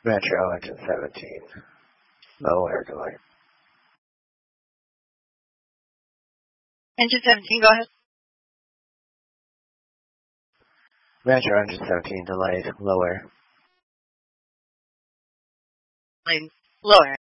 Metro engine 17. Low air delay. Engine 17, go ahead. Metro engine 17 delayed. Low air. Low air.